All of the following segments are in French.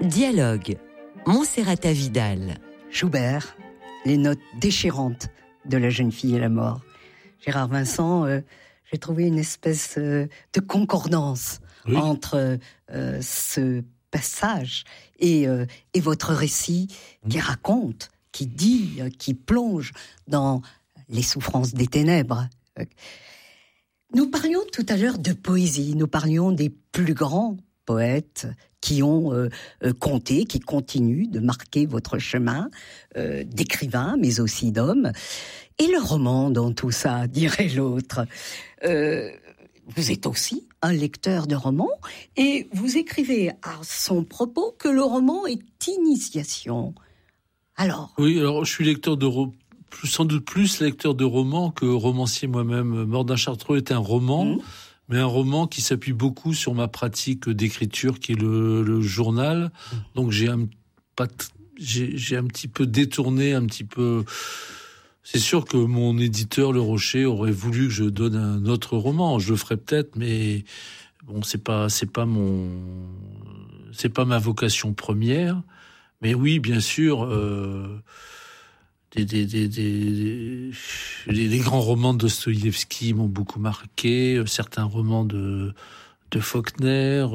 Dialogue. Monserrata Vidal. Schubert, les notes déchirantes de La jeune fille et la mort. Gérard Vincent, j'ai trouvé une espèce de concordance entre ce passage et votre récit qui raconte, qui dit, qui plonge dans les souffrances des ténèbres. Nous parlions tout à l'heure de poésie, nous parlions des plus grands poètes qui ont compté, qui continuent de marquer votre chemin, d'écrivains, mais aussi d'hommes. Et le roman dans tout ça, dirait l'autre. Vous êtes aussi un lecteur de romans, et vous écrivez à son propos que le roman est initiation. Alors ? Oui, alors je suis lecteur de sans doute plus lecteur de romans que romancier moi-même. Mort d'un Chartreux est un roman, mais un roman qui s'appuie beaucoup sur ma pratique d'écriture, qui est le journal. Donc j'ai un petit peu détourné, C'est sûr que mon éditeur, Le Rocher, aurait voulu que je donne un autre roman. Je le ferais peut-être, mais bon, c'est pas ma vocation première. Mais oui, bien sûr, les grands romans de Dostoïevski m'ont beaucoup marqué. Certains romans de Faulkner,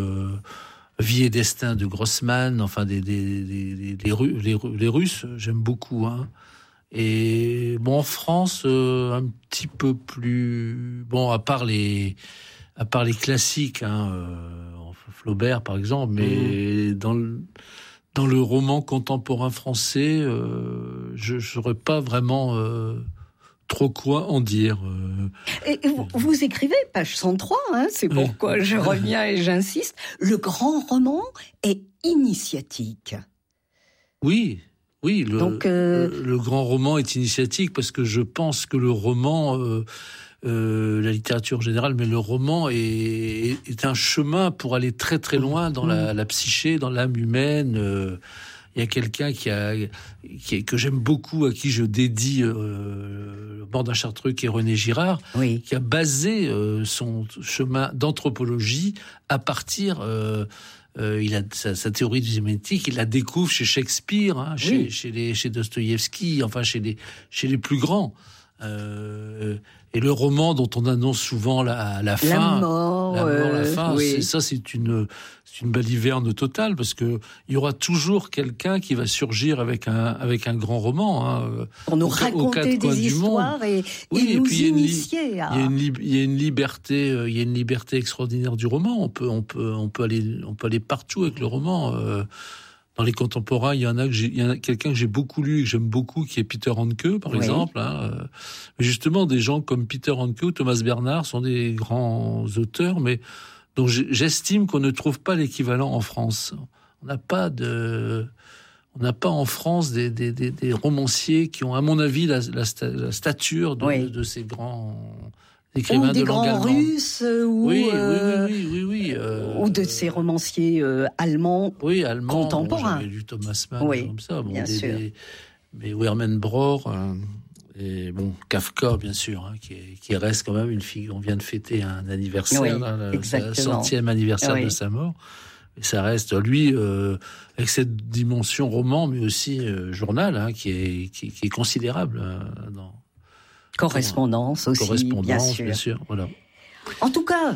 Vie et destin de Grossman, enfin les Russes, j'aime beaucoup, hein. Et bon, en France, un petit peu plus bon, à part les classiques, hein, Flaubert par exemple, mais dans le roman contemporain français, je saurais pas vraiment trop quoi en dire. Et vous écrivez, page 103, hein, c'est pourquoi je reviens et j'insiste, le grand roman est initiatique. Oui, le grand roman est initiatique parce que je pense que le roman, la littérature en général, mais le roman est un chemin pour aller très très loin dans la psyché, dans l'âme humaine. Il y a quelqu'un que j'aime beaucoup, à qui je dédie Mort d'un Chartreux, qui est René Girard, qui a basé son chemin d'anthropologie à partir... il a sa théorie du sémétique, il la découvre chez Shakespeare, hein, chez Dostoïevski, enfin chez les plus grands. Et le roman dont on annonce souvent la fin, la fin, c'est une baliverne totale, parce que il y aura toujours quelqu'un qui va surgir avec un grand roman, hein, pour nous raconter des histoires et nous initier. Il y a une liberté extraordinaire du roman. On peut aller partout avec le roman. Dans les contemporains, il y en a quelqu'un que j'ai beaucoup lu et que j'aime beaucoup, qui est Peter Handke, par exemple. Hein. Mais justement, des gens comme Peter Handke ou Thomas Bernhard sont des grands auteurs, mais dont j'estime qu'on ne trouve pas l'équivalent en France. On n'a pas en France des romanciers qui ont, à mon avis, la stature de ces grands écrivains de langue allemande. Ou des grands Russes, ou de ces romanciers allemands contemporains. J'avais lu Thomas Mann, comme ça. Bon, bien sûr. Mais Hermann Brohr, et bon, Kafka, bien sûr, hein, qui reste quand même une fille. On vient de fêter un anniversaire, le 100e anniversaire de sa mort. Et ça reste, lui, avec cette dimension roman, mais aussi journal, hein, qui est considérable. Correspondance aussi, bien sûr. Voilà. En tout cas,